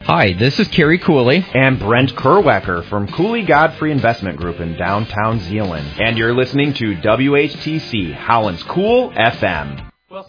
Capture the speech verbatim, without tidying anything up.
Hi, this is Kerry Cooley. And Brent Kerwecker from Cooley Godfrey Investment Group in downtown Zeeland. And you're listening to W H T C, Holland's Cool F M.